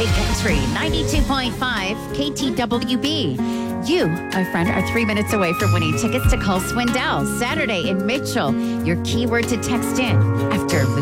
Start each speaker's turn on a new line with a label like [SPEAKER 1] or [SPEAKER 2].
[SPEAKER 1] Big Country 92.5 KTWB. You, my friend, are 3 minutes away from winning tickets to Call Swindell Saturday in Mitchell. Your keyword to text in after